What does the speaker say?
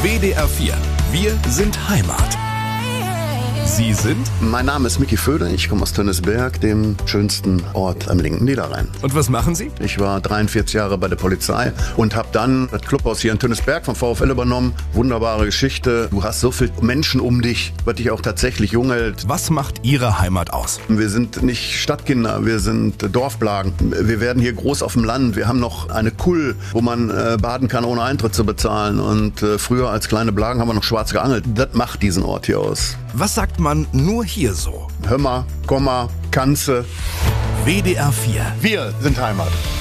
WDR 4. Wir sind Heimat. Sie sind? Mein Name ist Micky Föhde, ich komme aus Tönnesberg, dem schönsten Ort am linken Niederrhein. Und was machen Sie? Ich war 43 Jahre bei der Polizei und habe dann das Clubhaus hier in Tönnesberg vom VfL übernommen. Wunderbare Geschichte. Du hast so viele Menschen um dich, was dich auch tatsächlich jung hält. Was macht Ihre Heimat aus? Wir sind nicht Stadtkinder, wir sind Dorfblagen. Wir werden hier groß auf dem Land. Wir haben noch eine Kull, wo man baden kann, ohne Eintritt zu bezahlen. Und früher als kleine Blagen haben wir noch schwarz geangelt. Das macht diesen Ort hier aus. Was sagt man nur hier so? Hör mal, Komma, Kanze. WDR 4. Wir sind Heimat.